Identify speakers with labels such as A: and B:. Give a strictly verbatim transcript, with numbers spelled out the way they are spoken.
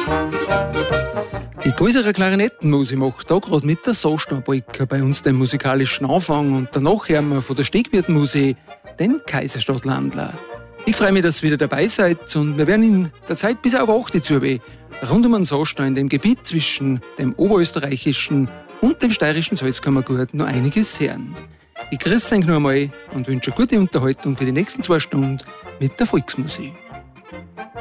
A: Die größere Klarinettenmusik macht da gerade mit der Soestner-Polka bei uns den musikalischen Anfang und danach hören wir von der Stegwirtmusik den Kaiserstadtlandler. Ich freue mich, dass ihr wieder dabei seid und wir werden in der Zeit bis auf acht Uhr rund um den Soestner in dem Gebiet zwischen dem oberösterreichischen und dem steirischen Salzkammergut noch einiges hören. Ich grüße euch noch einmal und wünsche eine gute Unterhaltung für die nächsten zwei Stunden mit der Volksmusik.